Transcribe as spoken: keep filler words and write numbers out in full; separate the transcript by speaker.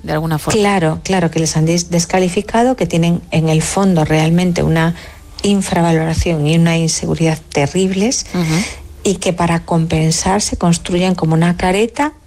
Speaker 1: de alguna forma.
Speaker 2: Claro, claro, que les han des- descalificado, que tienen en el fondo realmente una infravaloración y una inseguridad terribles, uh-huh. y que para compensar se construyen como una careta